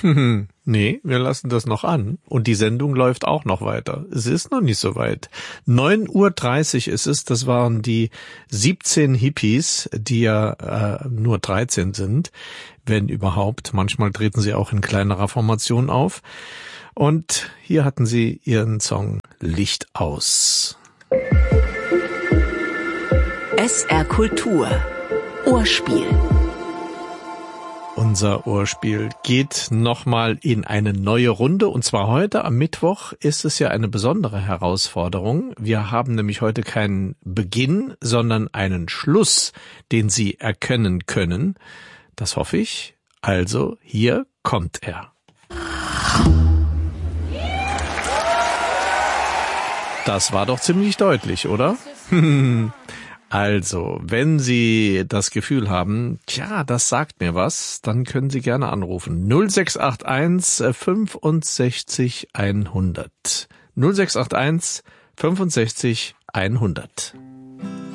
Nee, wir lassen das noch an. Und die Sendung läuft auch noch weiter. Es ist noch nicht so weit. 9:30 Uhr ist es. Das waren die 17 Hippies, die ja nur 13 sind, wenn überhaupt. Manchmal treten sie auch in kleinerer Formation auf. Und hier hatten sie ihren Song Licht aus. SR Kultur. Ohrspiel. Unser Ohrspiel geht nochmal in eine neue Runde, und zwar heute am Mittwoch ist es ja eine besondere Herausforderung. Wir haben nämlich heute keinen Beginn, sondern einen Schluss, den Sie erkennen können. Das hoffe ich. Also, hier kommt er. Das war doch ziemlich deutlich, oder? Also, wenn Sie das Gefühl haben, tja, das sagt mir was, dann können Sie gerne anrufen. 0681 65 100. 0681 65 100.